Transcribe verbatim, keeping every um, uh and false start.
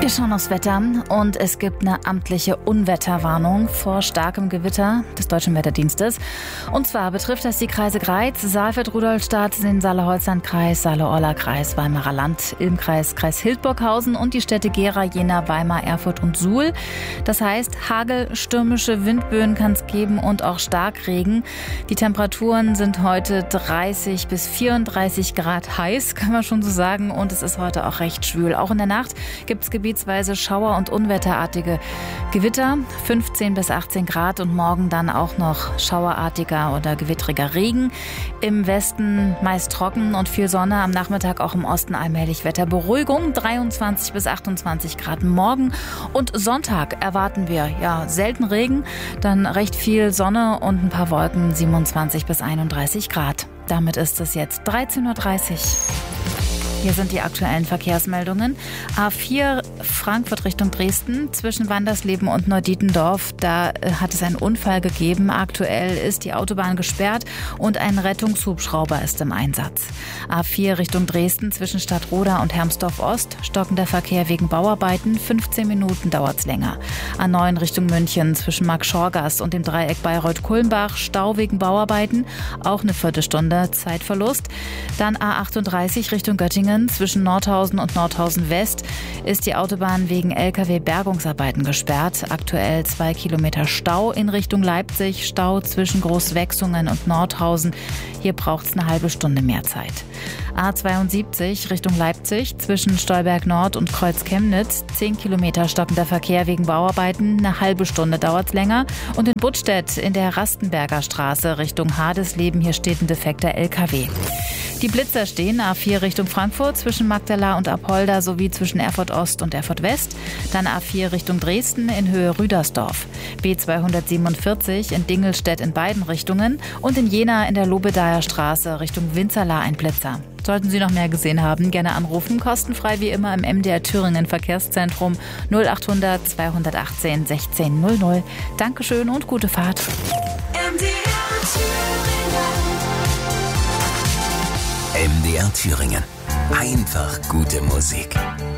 Wir schauen aufs Wetter und es gibt eine amtliche Unwetterwarnung vor starkem Gewitter des Deutschen Wetterdienstes. Und zwar betrifft das die Kreise Greiz, Saalfeld, Rudolstadt, den Saale-Holstein-Kreis, Saale-Orla-Kreis, Weimarer Land, Ilm-Kreis, Kreis Hildburghausen und die Städte Gera, Jena, Weimar, Erfurt und Suhl. Das heißt, Hagel, stürmische Windböen kann es geben und auch Starkregen. Die Temperaturen sind heute dreißig bis vierunddreißig Grad heiß, kann man schon so sagen. Und es ist heute auch recht schwül. Auch in der Nacht gibt es gebietsweise Schauer- und unwetterartige Gewitter, fünfzehn bis achtzehn Grad und morgen dann auch noch schauerartiger oder gewittriger Regen. Im Westen meist trocken und viel Sonne, am Nachmittag auch im Osten allmählich Wetterberuhigung, dreiundzwanzig bis achtundzwanzig Grad morgen. Und Sonntag erwarten wir ja selten Regen, dann recht viel Sonne und ein paar Wolken, siebenundzwanzig bis einunddreißig Grad. Damit ist es jetzt dreizehn Uhr dreißig. Hier sind die aktuellen Verkehrsmeldungen. A vier Frankfurt Richtung Dresden zwischen Wandersleben und Neudietendorf. Da hat es einen Unfall gegeben. Aktuell ist die Autobahn gesperrt und ein Rettungshubschrauber ist im Einsatz. A vier Richtung Dresden zwischen Stadtroda und Hermsdorf Ost. Stockender Verkehr wegen Bauarbeiten. fünfzehn Minuten dauert's länger. A neun Richtung München zwischen Markt-Schorgast und dem Dreieck Bayreuth-Kulmbach. Stau wegen Bauarbeiten. Auch eine Viertelstunde Zeitverlust. Dann A achtunddreißig Richtung Göttingen. Zwischen Nordhausen und Nordhausen West ist die Autobahn wegen L K W-Bergungsarbeiten gesperrt. Aktuell zwei Kilometer Stau in Richtung Leipzig, Stau zwischen Großwechsungen und Nordhausen. Hier braucht es eine halbe Stunde mehr Zeit. A zweiundsiebzig Richtung Leipzig zwischen Stolberg Nord und Kreuz Chemnitz. zehn Kilometer stockender Verkehr wegen Bauarbeiten. Eine halbe Stunde dauert es länger. Und in Buttstedt in der Rastenberger Straße Richtung Hadesleben. Hier steht ein defekter L K W. Die Blitzer stehen A vier Richtung Frankfurt zwischen Magdala und Apolda sowie zwischen Erfurt Ost und Erfurt West. Dann A vier Richtung Dresden in Höhe Rüdersdorf. B zweihundertsiebenundvierzig in Dingelstedt in beiden Richtungen. Und in Jena in der Lobedaer Straße Richtung Winzerla ein Blitzer. Sollten Sie noch mehr gesehen haben, gerne anrufen. Kostenfrei wie immer im M D R Thüringen Verkehrszentrum null achthundert zweihundertachtzehn sechzehn null null. Dankeschön und gute Fahrt. M D R Thüringen. M D R Thüringen. Einfach gute Musik.